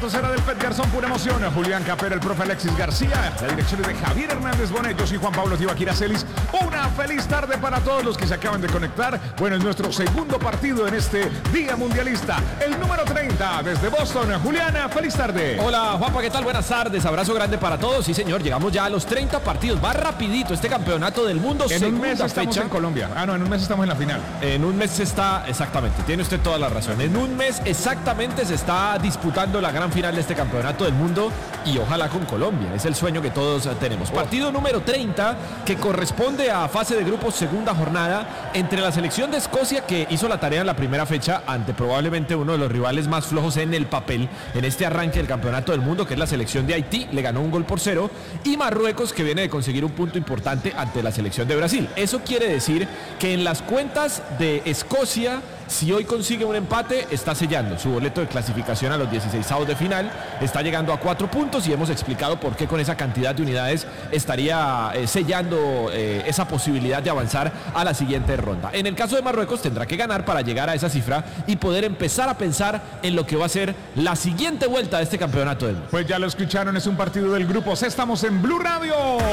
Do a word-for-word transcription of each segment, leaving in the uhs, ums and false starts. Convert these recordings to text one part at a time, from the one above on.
vocera del Pet Garzón, pura emoción. Julián Capera, el profe Alexis García. La dirección es de Javier Hernández Bonet. Yo soy Juan Pablo Tibaquira Celis. Una feliz tarde para todos los que se acaban de conectar. Bueno, es nuestro segundo partido en este Día Mundialista. El número treinta desde Boston. Juliana, feliz tarde. Hola, Juanpa, ¿qué tal? Buenas tardes. Abrazo grande para todos. Sí, señor, llegamos ya a los treinta partidos. Va rapidito este campeonato del mundo. En un mes estamos en Colombia. Ah, no, en un mes estamos en la final. En un mes se está, exactamente, tiene usted toda la razón. En un mes exactamente se está disputando la gran final de este campeonato del mundo y ojalá con Colombia. Es el sueño que todos tenemos. Partido número treinta que corresponde a fase de grupos, segunda jornada, entre la selección de Escocia, que hizo la tarea en la primera fecha ante probablemente uno de los rivales más flojos en el papel en este arranque del campeonato del mundo, que es la selección de Haití, le ganó un gol por cero, y Marruecos, que viene de conseguir un punto importante ante la selección de Brasil. Eso quiere decir que en las cuentas de Escocia, si hoy consigue un empate, está sellando su boleto de clasificación a los dieciseisavos de final, está llegando a cuatro puntos y hemos explicado por qué con esa cantidad de unidades estaría eh, sellando eh, esa posibilidad de avanzar a la siguiente ronda. En el caso de Marruecos tendrá que ganar para llegar a esa cifra y poder empezar a pensar en lo que va a ser la siguiente vuelta de este campeonato del mundo. Pues ya lo escucharon, es un partido del grupo C, estamos en Blue Radio.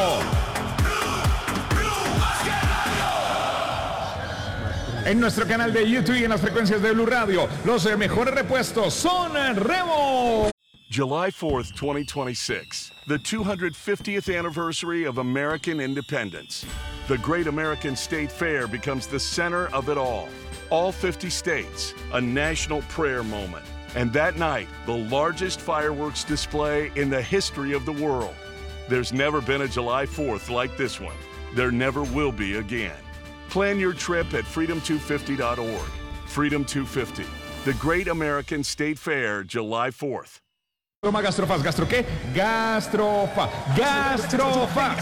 En nuestro canal de YouTube y en las frecuencias de Blue Radio, los eh, mejores repuestos son Remo. July fourth, twenty twenty-six, the two hundred fiftieth anniversary of American independence. The Great American State Fair becomes the center of it all. All fifty states, a national prayer moment. And that night, the largest fireworks display in the history of the world. There's never been a July fourth like this one. There never will be again. Plan your trip at freedom two fifty dot org. Freedom two fifty, the Great American State Fair, July fourth. Toma Gastrofaz, ¿gastro qué? Gastrofa, Gastrofa.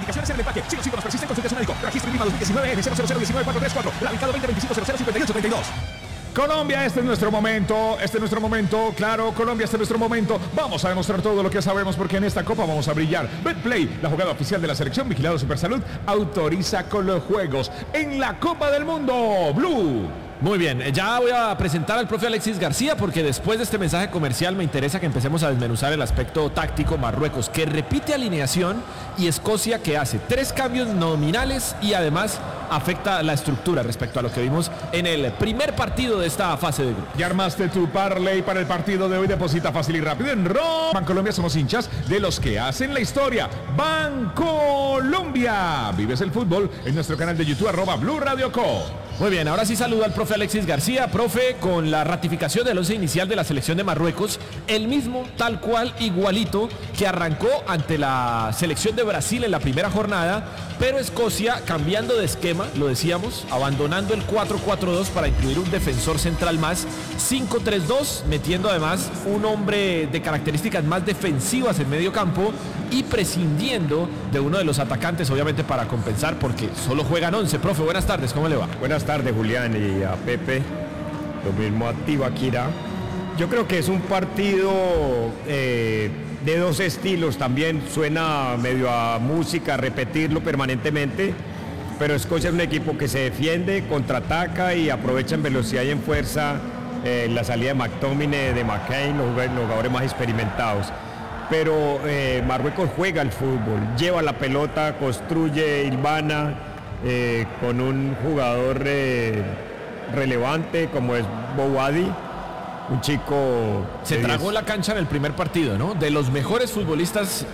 Colombia, este es nuestro momento, este es nuestro momento, claro, Colombia, este es nuestro momento. Vamos a demostrar todo lo que sabemos porque en esta copa vamos a brillar. Betplay, la jugada oficial de la selección, vigilado Supersalud, autoriza con los juegos en la Copa del Mundo. Blue. Muy bien, ya voy a presentar al profe Alexis García porque después de este mensaje comercial me interesa que empecemos a desmenuzar el aspecto táctico. Marruecos, que repite alineación, y Escocia, que hace tres cambios nominales y además afecta la estructura respecto a lo que vimos en el primer partido de esta fase de grupo. Ya armaste tu parlay para el partido de hoy, deposita fácil y rápido en ROM. Bancolombia, somos hinchas de los que hacen la historia. Bancolombia, vives el fútbol en nuestro canal de YouTube, arroba Blue Radio Co. Muy bien, ahora sí saludo al profe Alexis García. Profe, con la ratificación del once inicial de la selección de Marruecos, el mismo, tal cual, igualito, que arrancó ante la selección de Brasil en la primera jornada, pero Escocia cambiando de esquema, lo decíamos, abandonando el cuatro cuatro dos para incluir un defensor central más, cinco tres dos, metiendo además un hombre de características más defensivas en medio campo y prescindiendo de uno de los atacantes, obviamente para compensar, porque solo juegan once. Profe, buenas tardes, ¿cómo le va? Buenas tardes, Julián, y a Pepe, lo mismo a Tibaquira. Yo creo que es un partido eh, de dos estilos, también suena medio a música, repetirlo permanentemente, pero Escocia es un equipo que se defiende, contraataca y aprovecha en velocidad y en fuerza eh, la salida de McTominay, de McCain, los jugadores, los jugadores más experimentados. Pero eh, Marruecos juega al fútbol, lleva la pelota, construye, hilvana, eh, con un jugador eh, relevante como es Bouhaddi, un chico... Se tragó la cancha en el primer partido, ¿no? De los mejores futbolistas